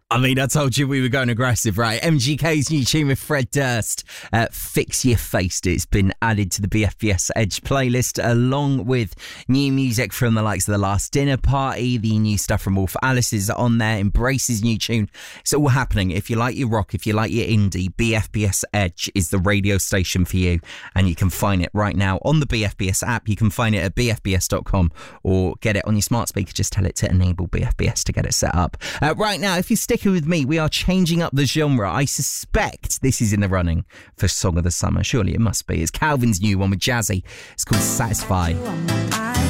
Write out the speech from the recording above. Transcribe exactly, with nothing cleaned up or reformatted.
I mean, I told you we were going aggressive, right? M G K's new tune with Fred Durst, uh, Fix Your Face. It's been added to the B F B S Edge playlist, along with new music from the likes of The Last Dinner Party. The new stuff from Wolf Alice is on there. Embrace's new tune. It's all happening. If you like your rock, if you like your indie, B F B S Edge is the radio station for you. And you can find it right now on the B F B S app. You can find it at b f b s dot com or get it on your smart speaker. Just tell it to enable B F B S to get it set up. Uh, right now, if you stick with me, we are changing up the genre. I suspect this is in the running for Song of the Summer. Surely it must be. It's Calvin's new one with Jazzy. It's called Satisfy.